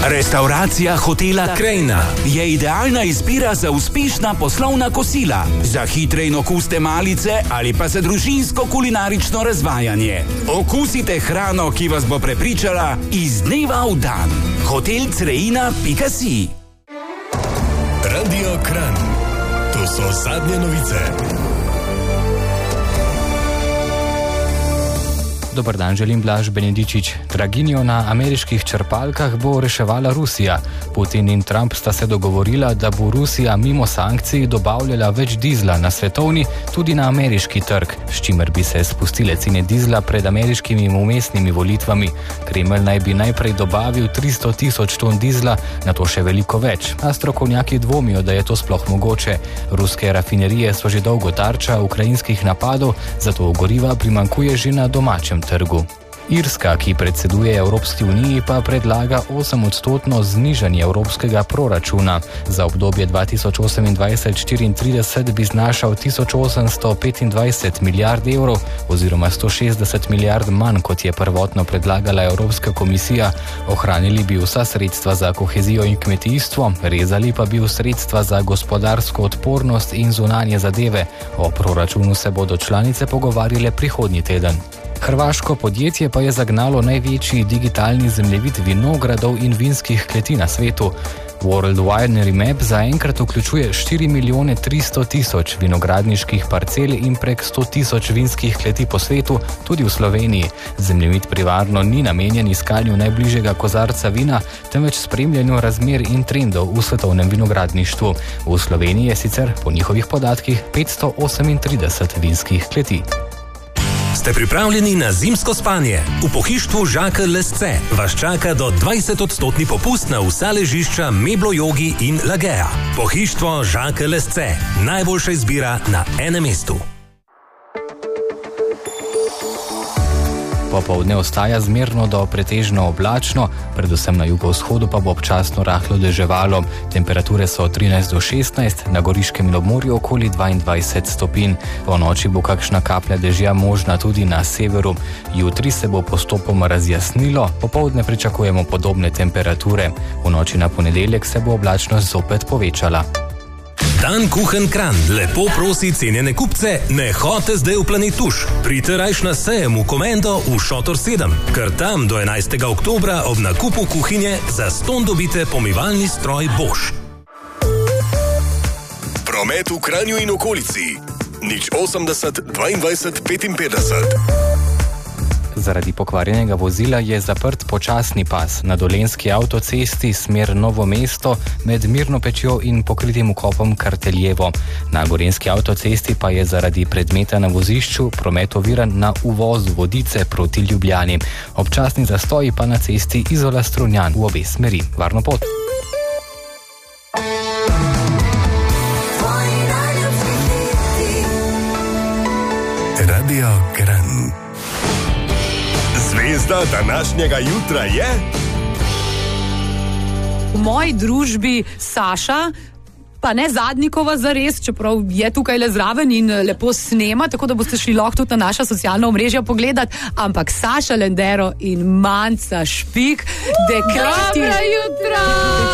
Restauracija hotela Krajina je idealna izbira za uspešna poslovna kosila, za hitre in okuste malice ali pa za družinsko kulinarično razvajanje. Okusite hrano, ki vas bo prepričala iz dneva v dan. hotelcreina.si. Radio Kranj. To so zadnje novice. Dobar dan, želim Blaž Benedičič. Draginjo na ameriških črpalkah bo reševala Rusija. Putin in Trump sta se dogovorila, da bo Rusija mimo sankcij dobavljala več dizla na svetovni, tudi na ameriški trg, s čimer bi se spustile cene dizla pred ameriškimi umestnimi volitvami. Kremelj naj bi najprej dobavil 300.000 ton dizla, nato še veliko več. A strokovnjaki dvomijo, da je to sploh mogoče. Ruske rafinerije so že dolgo tarča ukrajinskih napadov, zato goriva primanjkuje že na domačem trgu. Irska, ki predseduje Evropski uniji, pa predlaga 8% znižanje evropskega proračuna. Za obdobje 2028-2034 bi znašal 1825 milijard evrov oziroma 160 milijard manj, kot je prvotno predlagala Evropska komisija. Ohranili bi vsa sredstva za kohezijo in kmetijstvo, rezali pa bi sredstva za gospodarsko odpornost in zunanje zadeve. O proračunu se bodo članice pogovarjale prihodnji teden. Hrvaško podjetje pa je zagnalo največji digitalni zemljevid vinogradov in vinskih kleti na svetu. World Winery Map zaenkrat vključuje 4.300.000 vinogradniških parcel in prek 100.000 vinskih kleti po svetu, tudi v Sloveniji. Zemljevid primarno ni namenjen iskanju najbližjega kozarca vina, temveč spremljanju razmer in trendov v svetovnem vinogradništvu. V Sloveniji je sicer po njihovih podatkih 538 vinskih kleti. Ste pripravljeni na zimsko spanje? V pohištvu Žakelj Lesce vas čaka do 20% popust na vsa ležišča Meblo Jogi in Lageja. Pohištvo Žakelj Lesce. Najboljša izbira na enem mestu. Popoldne ostaja zmerno do pretežno oblačno, predvsem na jugovzhodu pa bo občasno rahlo deževalo. Temperature so 13 do 16, na Goriškem in obmorju okoli 22 stopinj. Po noči bo kakšna kaplja dežja možna tudi na severu. Jutri se bo postopoma razjasnilo, popoldne pričakujemo podobne temperature. V noči na ponedeljek se bo oblačnost zopet povečala. Dan Kuchen Kranj lepo prosi cenjene kupce, ne hote zdaj v Planet Tuš. Pridite rajš na sejem v Komendo v Šotor 7, ker tam do 11. oktobra ob nakupu kuhinje zastonj dobite pomivalni stroj Bosch. Promet v Kranju in okolici 080 22 55. Zaradi pokvarjenega vozila je zaprt počasni pas na Dolenjski avtocesti smer Novo mesto med Mirno Pečjo in pokritim vkopom Karteljevo. Na Gorenjski avtocesti pa je zaradi predmeta na vozišču promet oviran na uvozu Vodice proti Ljubljani. Občasni zastoji pa na cesti Izola-Strunjan v obe smeri. Varno pot! Radio Kranj. Zvezda današnjega jutra je... V moji družbi Saša, pa ne Zadnikova zares, čeprav je tukaj le zraven in lepo snema, tako da boste šli lahko tudi na naša socialna omrežja pogledati, ampak Saša Lendero in Manca Špik, dekleti... Dobro jutra!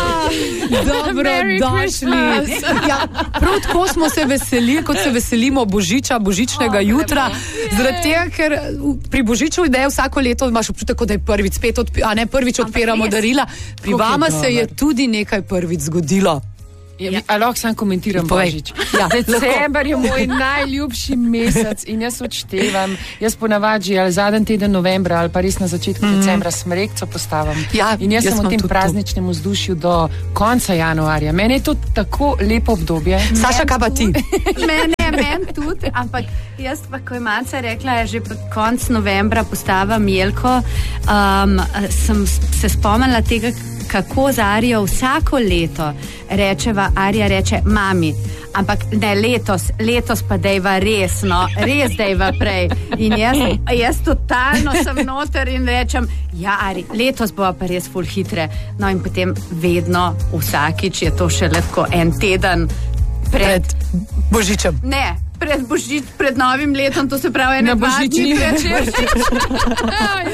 Dobrodošli! Ja, prav tako smo se veselili, kot se veselimo Božiča, božičnega jutra, zaradi tega, ker pri Božiču ideje vsako leto imaš občutek, da je prvič odpiramo darila, pri vama se je tudi nekaj prvič zgodilo. A lahko sam komentiram Božič. Ja, december je moj najljubši mesec in jaz odštevam. Jaz ponavadi ali zadnji teden novembra ali pa res na začetku decembra smrekco postavim. Ja, in jaz sem v tem prazničnem vzdušju do konca januarja. Meni je to tako lepo obdobje. Saša, kaj pa ti? Meni tudi, ampak jaz pa, ko je Manca rekla, že pod konc novembra postavim jelko, sem se spomnila tega, kako z Arijo vsako leto rečeva, Arija reče mami, ampak ne letos pa dejva resno, res dejva prej. In jaz totalno sem noter in rečem, ja Ari, letos bova pa res ful hitre. No in potem vedno, vsakič je to še letko en teden pred Božičem. Ne, pred novim letom, to se pravi ene 2 dni pred.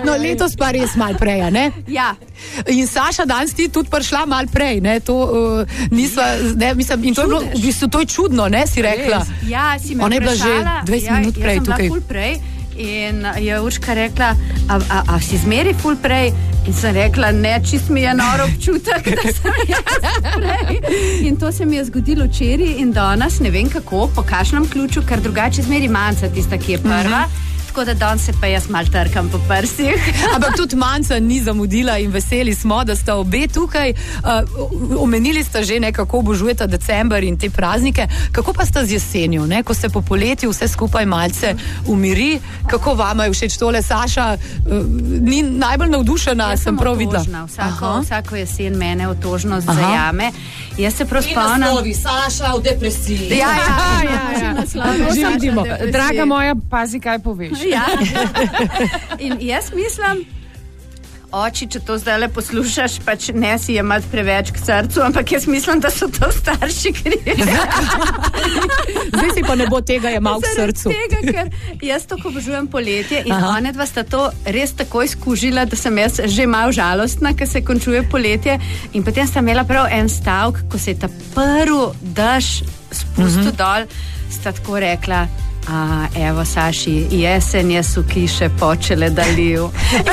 No, letos pa res malo prej, ne? Ja. In Saša, danes ti tudi prišla malo prej, ne? To nisva, ne, mislim, in to je bilo, v bistvu, to je čudno, ne, si rekla. Ja, si me Ona je bila že 20 minut prej tukaj. Ja, jaz sem bila ful prej in je Urška rekla, a si zmeri ful prej? In sem rekla, ne, čist mi je noro občutek, da sem jaz prej. In to se mi je zgodilo včeraj in danes, ne vem kako, po kakšnem ključu, ker drugače zmeri Manca tista, ki je prva. Tako da danes se pa jaz mal trkam po prsih. Ampak tudi Manca ni zamudila in veseli smo, da sta obe tukaj. Omenili sta že nekako obožujeta december in te praznike. Kako pa sta z jesenjo, ne? Ko se po poletju vse skupaj malce umiri? Kako vama je všeč tole? Saša ni najbolj navdušena, sem prav videla. Vsako jesen mene otožnost zajame. Jaz se prav spomnim. Naslovi, Saša v depresiji. Ja. Že vidimo. Draga moja, pazi, kaj poveš. Ja. In jaz mislim, oči, če to zdaj le poslušaš, pač ne si jemati preveč k srcu, ampak jaz mislim, da so to starši krivi. Zdaj si pa ne bo tega jemal k srcu. Tega, ker jaz tako obožujem poletje in one dva sta to res tako izkužila, da sem jaz že malo žalostna, ker se končuje poletje in potem sta imela prav en stavek, ko se je ta prvi dež spustil dol, sta tako rekla, evo Saši, jesenje su kiše počele da liju.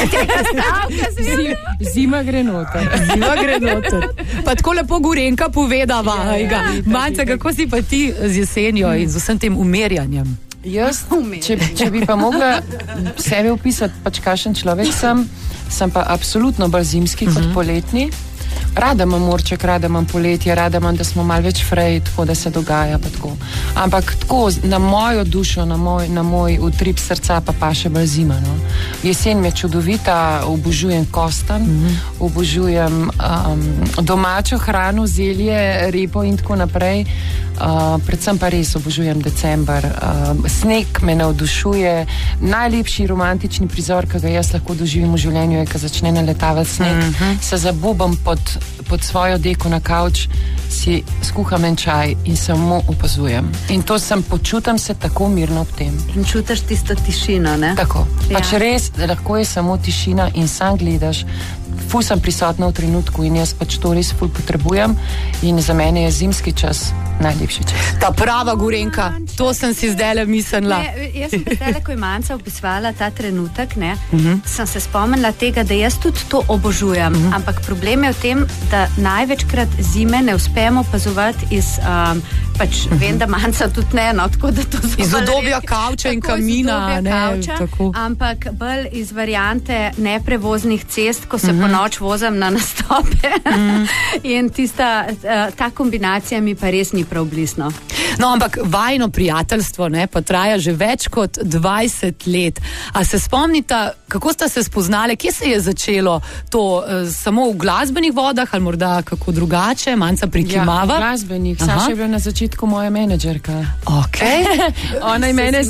Zima gre noter. Pa tako lepo Gorenjka povedava. Manca, kako si pa ti z jesenjo in z vsem tem umerjanjem? Jaz, če bi pa mogla sebe opisati, pač kakšen človek sem pa absolutno bolj zimski kot poletni. Rada imam morček, rada imam poletje, rada imam, da smo malo več frej, tako da se dogaja pa tako. Ampak tako na mojo dušo, na moj utrip srca pa paše bolj zima. No? Jesen mi je čudovita, obožujem kostanj, obožujem domačo hrano, zelje, repo in tako naprej. Predvsem pa res obožujem december. Sneg me navdušuje. Najlepši romantični prizor, ki ga jaz lahko doživim v življenju, je, ko začne naletavati sneg. Se zabubam pod svojo deko na kavč, si skuham en čaj in samo opazujem. In to počutam se tako mirno ob tem. In čutiš tisto tišino, ne? Tako. Pač res, lahko je samo tišina in sam gledaš. Ful sem prisotna v trenutku in jaz pač to res ful potrebujem in za mene je zimski čas najlepši čas. Ta prava Gorenjka, to sem si zdajle mislila. Jaz sem zdajle, ko je Manca opisovala ta trenutek, sem se spomnila tega, da jaz tudi to obožujem. Ampak problem je v tem, da največkrat zime ne uspemo opazovati iz pač vem, da Manca tudi ne, no, tako da to iz udobja kavča in kamina, tako. Ampak bolj iz variante neprevoznih cest, ko se po noč vozim na nastope. In ta kombinacija mi pa res ni prav blisno. No, ampak vajno prijateljstvo, ne, pa traja že več kot 20 let. A se spomnita, kako sta se spoznali, kje se je začelo to, samo v glasbenih vodah ali morda kako drugače? Manca prikimava? Ja, v glasbenih. Saša je bila na začetku moja menedžerka. Okay. Ona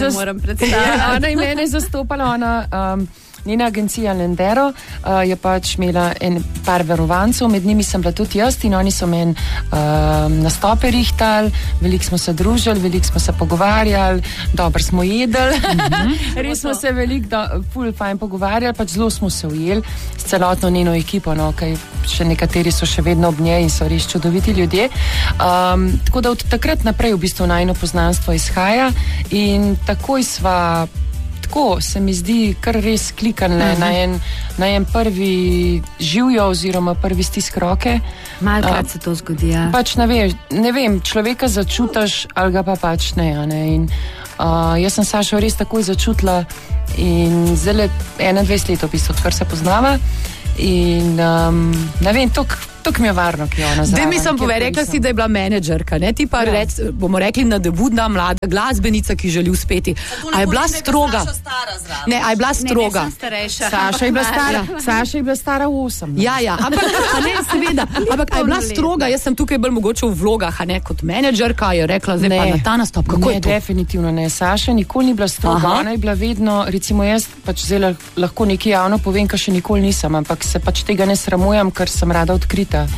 je mene zastopala, njena agencija Lendero je pač imela par verovancev, med njimi sem bila tudi jaz in oni so meni nastope rihtali, veliko smo se družili, veliko smo se pogovarjali, dobro smo jedli, res smo se veliko ful fajn pogovarjali, pač zelo smo se ujeli s celotno njeno ekipo, no, kaj še nekateri so še vedno ob njej in so res čudoviti ljudje. Tako da od takrat naprej v bistvu najino poznanstvo izhaja in takoj sva tako se mi zdi kar res klikane na en prvi živjo oziroma prvi stisk roke. Malkrat se to zgodi, ja. Pač ne vem, človeka začutiš ali ga pa pač ne. In jaz sem Sašo res takoj začutila in zdaj 21 let v bistvu, odkar se poznava in ne vem, toliko mi je varno, ki je ona zraven. Zdaj mi sem rekla si, da je bila menedžerka, ne? Ti pa bomo rekli nadebudna mlada glasbenica, ki želi uspeti. A je bila stroga? Ne, a je bila stroga? Ne, sem starejša. Saša je bila stara 8. Ja, ampak seveda. Ampak a je bila stroga? Jaz sem tukaj bolj mogoče v vlogah, a ne kot menedžerka, je rekla zdaj pa na ta nastop. Kako je to? Definitivno ne. Saša nikoli ni bila stroga. Ona je bila vedno, recimo jaz pač zdaj lahko nekaj javno povem, kar še nikoli nisem, ampak se pač tega ne sramujem, ker sem rada odkrita.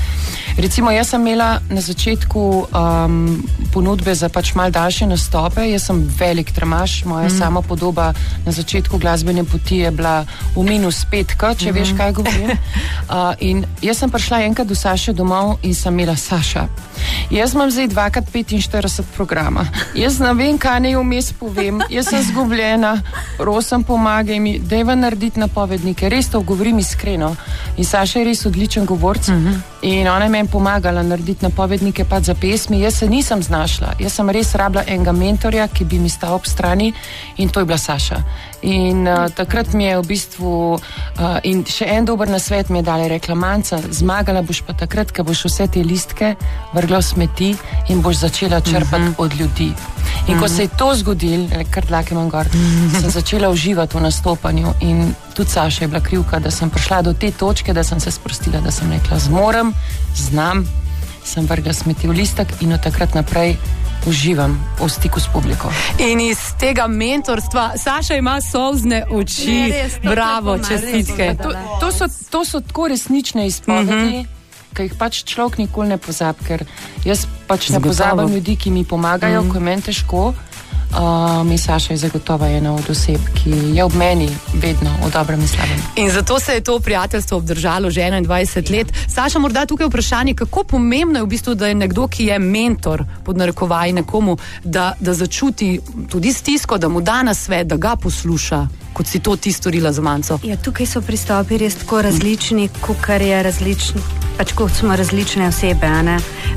Recimo, jaz sem imela na začetku ponudbe za pač mal daljše nastope. Jaz sem velik tremaš, moja sama podoba na začetku glasbene poti je bila v -5, če veš, kaj govorim. In jaz sem prišla enkrat do Saše domov in sem imela: Saša, jaz imam zdaj 2x45 programa. Jaz ne vem, kaj naj vmes povem. Jaz sem zgubljena, prosim, pomagaj mi, dajva narediti napovednike. Res to govorim iskreno. In Saša je res odličen govorc. In ona je meni pomagala narediti napovednike pač za pesmi. Jaz se nisem znašla. Jaz sem res rabila enega mentorja, ki bi mi stal ob strani, in to je bila Saša. In takrat mi je v bistvu in še en dober nasvet mi je dala, rekla: Manca, zmagala boš pa takrat, ko boš vse te listke vrgla v smeti in boš začela črpati od ljudi. In ko se je to zgodilo, kar dlake imam gor, sem začela uživati v nastopanju in tudi Saša je bila krivka, da sem prišla do te točke, da sem se sprostila, da sem rekla: zmorem, znam, sem vrgla smeti v listek in od takrat naprej uživam v stiku s publiko. In iz tega mentorstva Saša ima solzne oči. Bravo, čestitke. To so tako resnične izpovedi, ki jih pač človek nikoli ne pozabi, ker jaz pač ne pozabim ljudi, ki mi pomagajo, ko je meni težko. In Saša je zagotovo ena od oseb, ki je ob meni vedno v dobrem in slabem. In zato se je to prijateljstvo obdržalo že 21 let. Saša, morda tukaj vprašanje, kako pomembno je v bistvu, da je nekdo, ki je mentor, pod narekovaji nekomu, da začuti tudi stisko, da mu da nasvet, da ga posluša, kot si to ti storila z Manco. Ja, tukaj so pristopi res tako različni, kakor je različni, pač kot smo različne osebe, ne?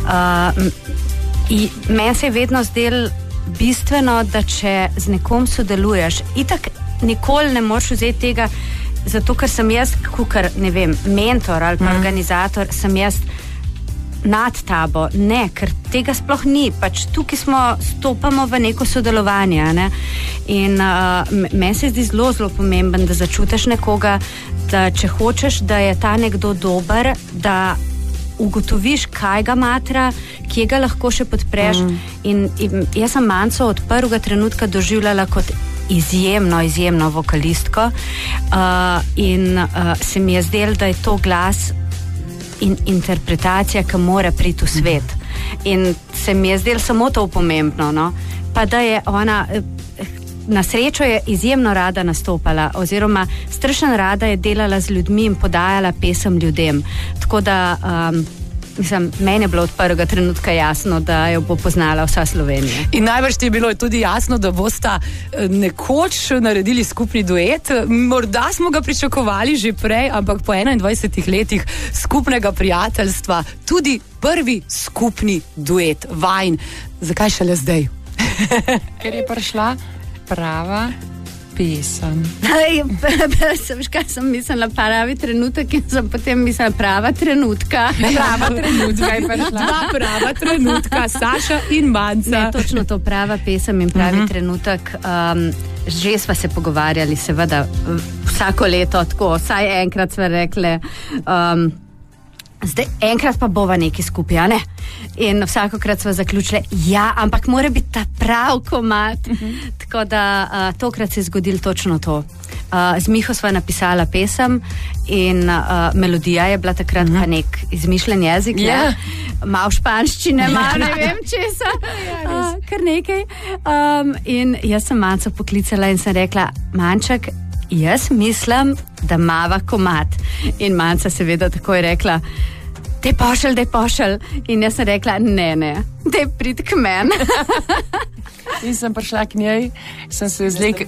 Meni se je vedno zdel bistveno, da če z nekom sodeluješ, itak nikoli ne moreš vzeti tega, zato ker sem jaz, kakor, ne vem, mentor ali pa organizator, sem jaz nad tabo. Ne, ker tega sploh ni. Pač tukaj stopamo v neko sodelovanje, ne? In meni se zdi zelo, zelo pomemben, da začutiš nekoga, da če hočeš, da je ta nekdo dober, da ugotoviš, kaj ga matra, kje ga lahko še podpreš. In jaz sem Manco od prvega trenutka doživljala kot izjemno vokalistko in se mi je zdelo, da je to glas in interpretacija, ki mora priti v svet. In se mi je zdelo samo to pomembno, no? Pa da je ona na srečo je izjemno rada nastopala, oziroma strašno rada je delala z ljudmi in podajala pesem ljudem. Tako da, meni je bilo od prvega trenutka jasno, da jo bo poznala vsa Slovenija. In najbrž ti je bilo tudi jasno, da bosta nekoč naredili skupni duet. Morda smo ga pričakovali že prej, ampak po 21 letih skupnega prijateljstva tudi prvi skupni duet, vajin. Zakaj šele zdaj? Ker je prišla prava pesem. Veš, kaj sem mislila, pravi trenutek, in sem potem mislila prava trenutka. Prava trenutka je prišla. Dva prava trenutka, Saša in Manca. Ne, točno to, prava pesem in pravi trenutek. Že sva se pogovarjali, seveda, vsako leto tako, vsaj enkrat sva rekle, zdaj enkrat pa bova nekaj skupaj, a ne? In vsakokrat sva zaključile, ja, ampak mora biti ta prav komad. Tako da tokrat se je zgodilo točno to. Z Miho sva napisala pesem in melodija je bila takrat pa nek izmišljen jezik, ne? Mal španščine, mal ne vem česa, kar nekaj. In jaz sem Manco poklicala in sem rekla, Manček, jaz mislim, da mava komad. In Manca seveda takoj rekla, daj pošelj. In jaz sem rekla, ne, daj prid k meni. In sem prišla k njej, sem se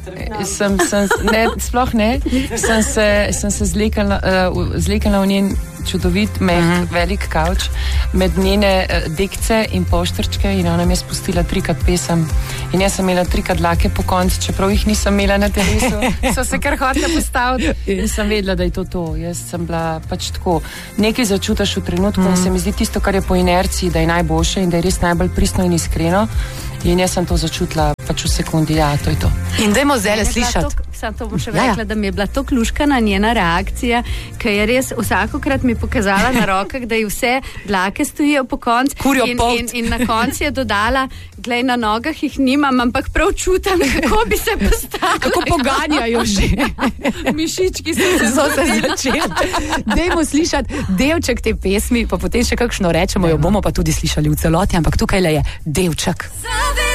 zlekala v njen čudovit, velik kavč, med njene dekce in poštrčke, in ona mi je spustila 3x pesem. In jaz sem imela 3x dlake po koncu, čeprav jih nisem imela na telesu. So se kar hotela postaviti in sem vedela, da je to. Jaz sem bila pač tako. Nekaj začutiš v trenutku in se mi zdi tisto, kar je po inerciji, da je najboljše in da je res najbolj pristno in iskreno. In jaz sem to začutila pač v sekundi, ja, to je to. In dajmo zdaj slišati. Sam to bom še rekla, da mi je bila to kluškana njena reakcija, ker je res vsakokrat mi pokazala na rokah, da ji vse dlake stojijo po koncu in na koncu je dodala, glej, na nogah jih nimam, ampak prav čutam, kako bi se postavila. Kako poganjajo že. Mišički so se začeli. Dajmo slišati delček te pesmi, pa potem še kakšno rečemo, jo bomo pa tudi slišali v celoti, ampak tukaj le je delček.